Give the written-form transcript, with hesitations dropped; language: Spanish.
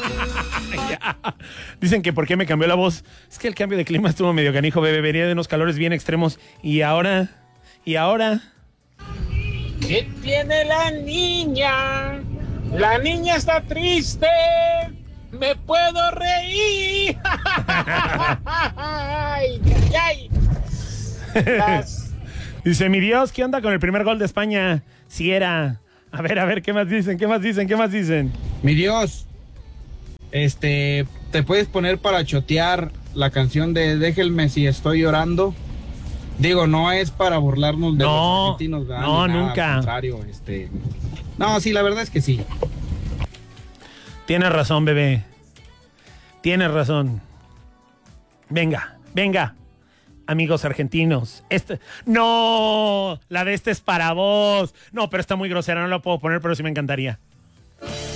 Ya. Dicen que por qué me cambió la voz. Es que el cambio de clima estuvo medio canijo, bebé. Venía de unos calores bien extremos. Y ahora. ¿Qué tiene la niña? La niña está triste. Me puedo reír. Ay, ay, ay. Dice, mi Dios, ¿qué onda con el primer gol de España? Sí era. A ver, ¿qué más dicen? Mi Dios, te puedes poner para chotear la canción de Déjenme si estoy llorando. Digo, no es para burlarnos de los argentinos, ¿verdad? No, Ni nada, nunca. al contrario, No, sí, la verdad es que sí. Tienes razón, bebé. Tienes razón. Venga. Amigos argentinos. No, la de es para vos. No, pero está muy grosera, no la puedo poner, pero sí me encantaría.